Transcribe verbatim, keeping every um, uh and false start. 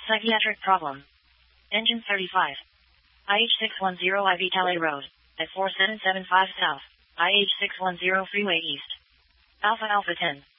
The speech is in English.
Psychiatric problem. Engine thirty-five. I H six one zero I Vitale Road, at four seven seven five South, I H six one zero Freeway East. Alpha Alpha ten.